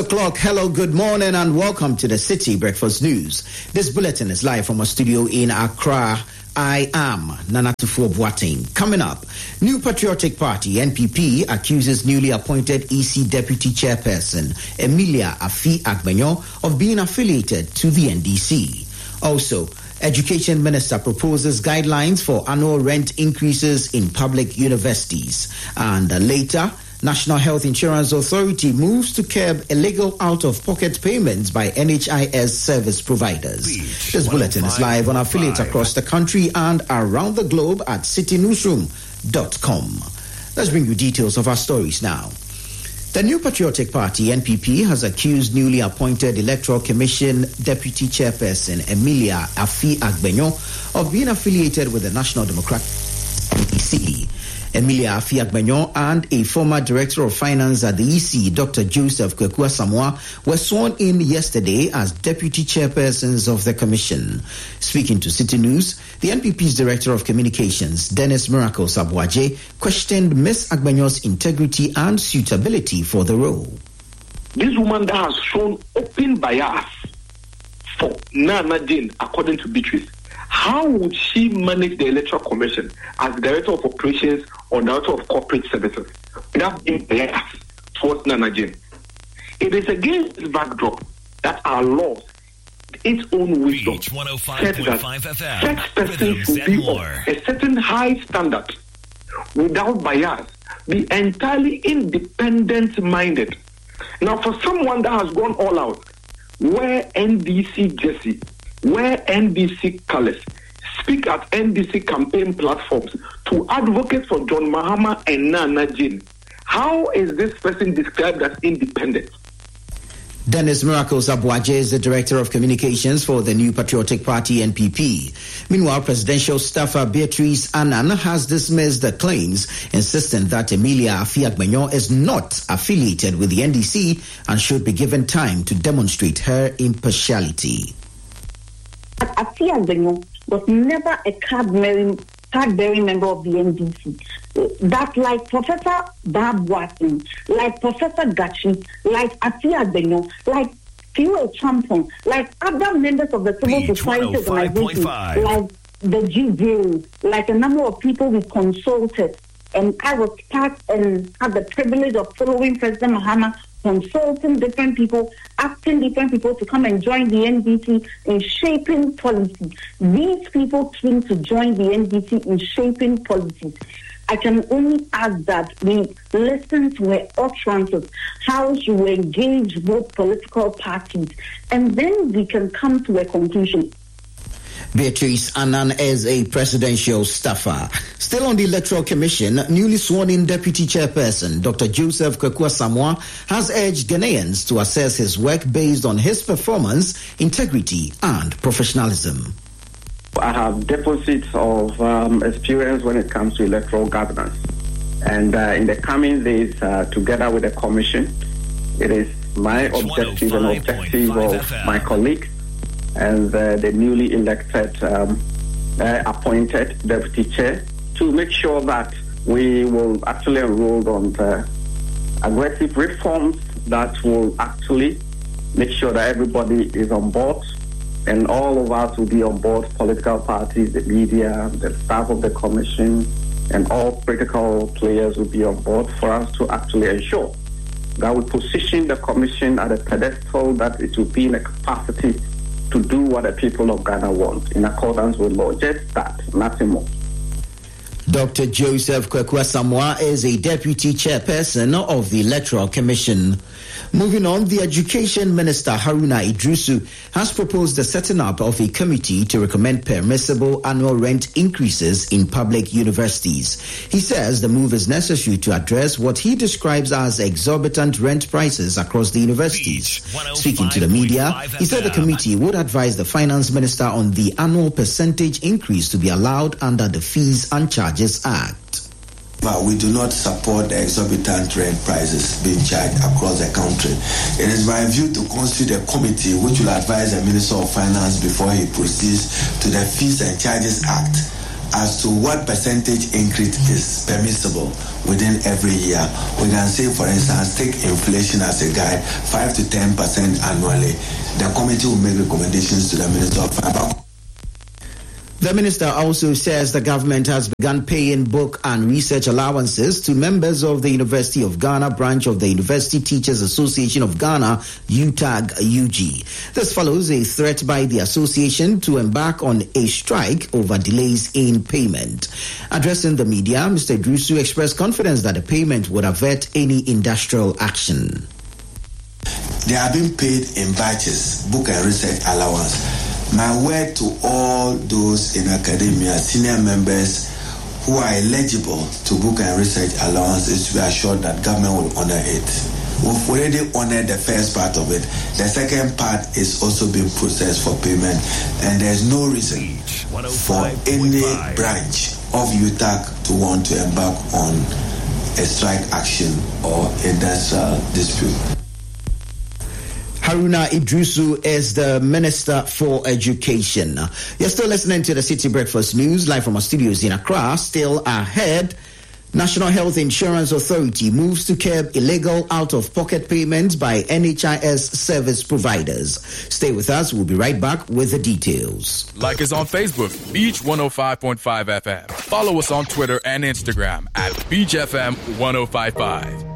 O'clock. Hello, good morning, and welcome to the City Breakfast News. This bulletin is live from our studio in Accra. I am Nana Tufo-Boateng. Coming up, New Patriotic Party, NPP, accuses newly appointed EC Deputy Chairperson Emilia Afi-Agbenyo of being affiliated to the NDC. Also, Education Minister proposes guidelines for annual rent increases in public universities. And later, National Health Insurance Authority moves to curb illegal out-of-pocket payments by NHIS service providers. This bulletin is live on affiliates across the country and around the globe at citynewsroom.com. Let's bring you details of our stories now. The New Patriotic Party, NPP, has accused newly appointed Electoral Commission Deputy Chairperson Emilia Afi-Agbenyo of being affiliated with the National Democratic NDC. Emilia Afi-Agbenyo and a former Director of Finance at the EC, Dr. Joseph Kwekwa-Samoa, were sworn in yesterday as Deputy Chairpersons of the Commission. Speaking to City News, the NPP's Director of Communications, Dennis Miracle Sabuaje, questioned Ms. Agbenyo's integrity and suitability for the role. This woman that has shown open bias for Nana Jane, according to Beatrice, how would she manage the Electoral Commission as Director of Operations or Director of Corporate Services without being biased towards Nana Jane? It is against this backdrop that our laws, its own wisdom, said that such persons should be of a certain high standard, without bias, be entirely independent-minded. Now, for someone that has gone all out, wear NDC jersey, wear NDC colors, speak at NDC campaign platforms to advocate for John Mahama and Nana Jane, how is this person described as independent? Dennis Miracle Sabuaje is the Director of Communications for the New Patriotic Party, NPP. Meanwhile, presidential staffer Beatrice Annan has dismissed the claims, insisting that Emilia Afi-Agbenyo is not affiliated with the NDC and should be given time to demonstrate her impartiality. Afi-Agbenyo was never a card-bearing member of the NDC. That, like Professor Barb Watson, like Professor Gachi, like Afi-Agbenyo, like Theo Champon, like other members of the civil society organizations, like the GJ, like a number of people we consulted, and I was part and had the privilege of following President Mahama, consulting different people, asking different people to come and join the NDC in shaping policy. These people came to join the NDC in shaping policies. I can only add that we listen to her utterances, how she will engage both political parties, and then we can come to a conclusion. Beatrice Annan is a presidential staffer. Still on the Electoral Commission, newly sworn-in Deputy Chairperson Dr. Joseph Kwekwa-Samoa has urged Ghanaians to assess his work based on his performance, integrity, and professionalism. I have deposits of experience when it comes to electoral governance. And in the coming days, together with the Commission, it is my objective and objective of my colleagues and the newly elected, appointed Deputy Chair to make sure that we will actually enroll on the aggressive reforms that will actually make sure that everybody is on board, and all of us will be on board, political parties, the media, the staff of the Commission, and all critical players will be on board for us to actually ensure that we position the Commission at a pedestal that it will be in a capacity to do what the people of Ghana want in accordance with law. Just that, nothing more. Dr. Joseph Kwekwa-Samoa is a Deputy Chairperson of the Electoral Commission. Moving on, the Education Minister Haruna Idrisu has proposed the setting up of a committee to recommend permissible annual rent increases in public universities. He says the move is necessary to address what he describes as exorbitant rent prices across the universities. Speaking to the media, he said the committee would advise the Finance Minister on the annual percentage increase to be allowed under the Fees and Charges Act. But we do not support the exorbitant rent prices being charged across the country. It is my view to constitute a committee which will advise the Minister of Finance before he proceeds to the Fees and Charges Act as to what percentage increase is permissible within every year. We can say, for instance, take inflation as a guide, 5 to 10% annually. The committee will make recommendations to the Minister of Finance. The minister also says the government has begun paying book and research allowances to members of the University of Ghana branch of the University Teachers Association of Ghana, UTAG-UG. This follows a threat by the association to embark on a strike over delays in payment. Addressing the media, Mr. Drusu expressed confidence that the payment would avert any industrial action. They are being paid in batches, book and research allowance. My word to all those in academia, senior members who are eligible to book and research allowance is to be assured that government will honor it. We've already honored the first part of it. The second part is also being processed for payment, and there's no reason for any branch of UTAG to want to embark on a strike action or industrial dispute. Haruna Idrisu is the Minister for Education. You're still listening to the City Breakfast News live from our studios in Accra. Still ahead, National Health Insurance Authority moves to curb illegal out-of-pocket payments by NHIS service providers. Stay with us. We'll be right back with the details. Like us on Facebook, Beach 105.5 FM. Follow us on Twitter and Instagram at Beach FM 1055.